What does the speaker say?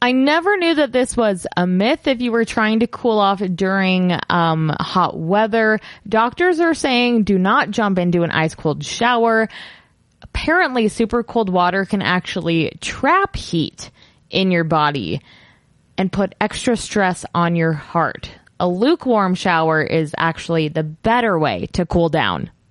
I never knew that this was a myth if you were trying to cool off during hot weather. Doctors are saying do not jump into an ice cold shower. Apparently, super cold water can actually trap heat in your body and put extra stress on your heart. A lukewarm shower is actually the better way to cool down.